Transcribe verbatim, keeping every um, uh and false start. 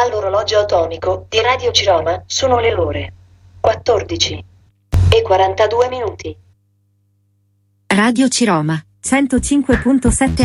Dall'orologio atomico di Radio Ciroma sono le ore quattordici e quarantadue minuti. Radio Ciroma centocinque virgola sette